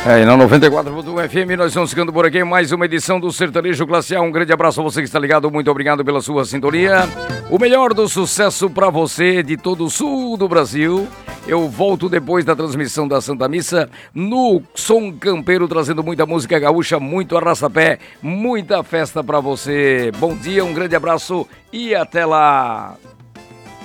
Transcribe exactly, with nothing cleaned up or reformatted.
É, e na noventa e quatro ponto um F M nós estamos ficando por aqui, mais uma edição do Sertanejo Classe A. Um grande abraço a você que está ligado, muito obrigado pela sua sintonia. O melhor do sucesso para você de todo o sul do Brasil. Eu volto depois da transmissão da Santa Missa no Som Campeiro, trazendo muita música gaúcha, muito arrasta-pé, muita festa para você. Bom dia, um grande abraço e até lá!